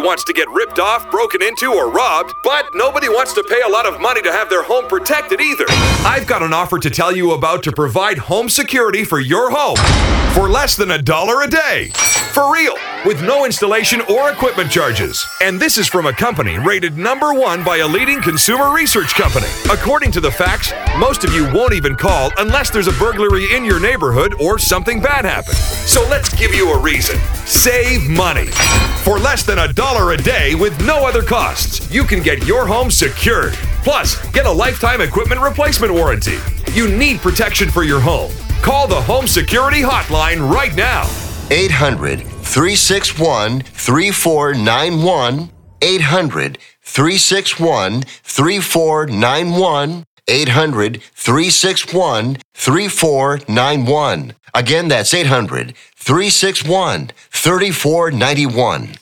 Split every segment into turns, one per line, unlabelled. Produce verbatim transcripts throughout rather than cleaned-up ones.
wants to get ripped off, broken into, or robbed, but nobody wants to pay a lot of money to have their home protected either. I've got an offer to tell you about to provide home security for your home for less than a dollar a day. For real, with no installation or equipment charges. And this is from a company rated number one by a leading consumer research company. According to the facts, most of you won't even call unless there's a burglary in your neighborhood or something bad happened. So let's give you a reason. Save money. For less than a dollar a day with no other costs, you can get your home secured. Plus, get a lifetime equipment replacement warranty. You need protection for your home. Call the Home Security Hotline right now.
eight hundred, three six one, three four nine one. eight hundred, three six one, three four nine one. eight hundred, three six one, three four nine one. Again, that's eight hundred, three six one, three four nine one.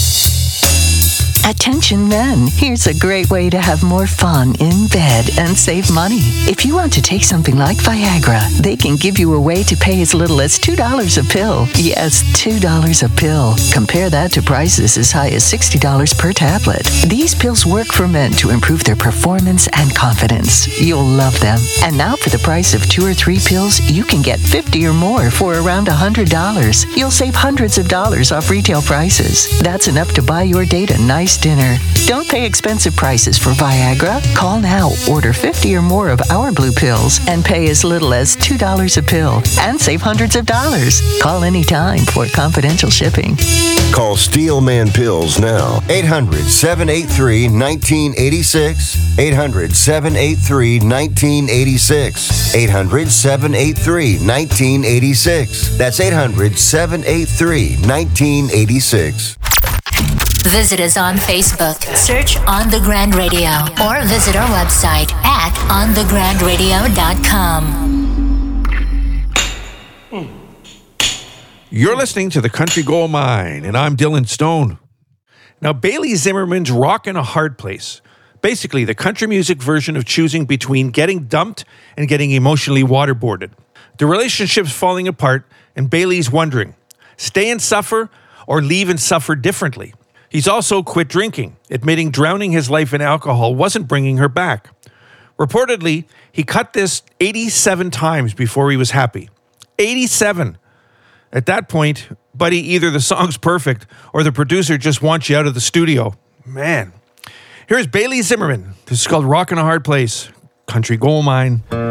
Attention men, here's a great way to have more fun in bed and save money. If you want to take something like Viagra, they can give you a way to pay as little as two dollars a pill. Yes, two dollars a pill. Compare that to prices as high as sixty dollars per tablet. These pills work for men to improve their performance and confidence. You'll love them. And now for the price of two or three pills, you can get fifty or more for around one hundred dollars. You'll save hundreds of dollars off retail prices. That's enough to buy your date a nice dinner. Don't pay expensive prices for Viagra. Call now, order fifty or more of our blue pills, and pay as little as two dollars a pill and save hundreds of dollars. Call anytime for confidential shipping.
Call Steelman Pills now. eight hundred, seven eight three, one nine eight six. eight hundred, seven eight three, one nine eight six. eight hundred, seven eight three, one nine eight six. That's eight hundred, seven eight three, one nine eight six.
Visit us on Facebook. Search On The Grand Radio or visit our website at on the grand radio dot com.
You're listening to The Country Gold Mine, and I'm Dylan Stone. Now, Bailey Zimmerman's Rockin' a Hard Place. Basically, the country music version of choosing between getting dumped and getting emotionally waterboarded. The relationship's falling apart, and Bailey's wondering, stay and suffer or leave and suffer differently? He's also quit drinking, admitting drowning his life in alcohol wasn't bringing her back. Reportedly, he cut this eighty-seven times before he was happy. eighty-seven! At that point, buddy, either the song's perfect or the producer just wants you out of the studio. Man. Here's Bailey Zimmerman. This is called Rockin' a Hard Place, Country Gold Mine.